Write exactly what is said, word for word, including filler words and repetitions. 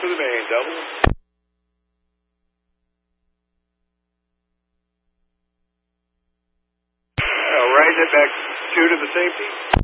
for the main, double. I'll ride that back two to the safety.